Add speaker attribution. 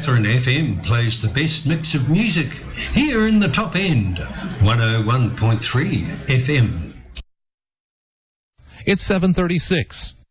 Speaker 1: Katherine FM plays the best mix of music here in the top end, 101.3 FM.
Speaker 2: It's 7:36.